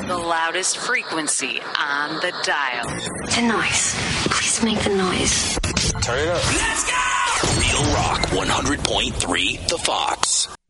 The loudest frequency on the dial. The noise. Please make the noise. Turn it up. Let's go! Real Rock 100.3 The Fox.